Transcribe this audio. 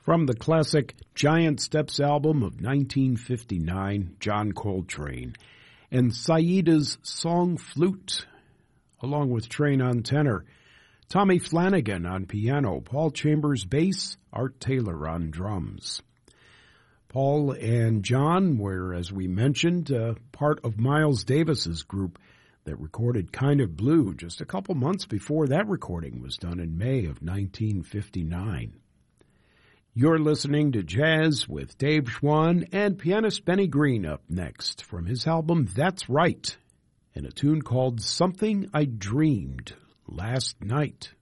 From the classic Giant Steps album of 1959, John Coltrane, and Saida's Song Flute, along with Train on tenor, Tommy Flanagan on piano, Paul Chambers bass, Art Taylor on drums. Paul and John were, as we mentioned, part of Miles Davis's group that recorded Kind of Blue just a couple months before that recording was done in May of 1959. You're listening to Jazz with Dave Schwann and pianist Benny Green up next from his album That's Right, and a tune called Something I Dreamed Last Night.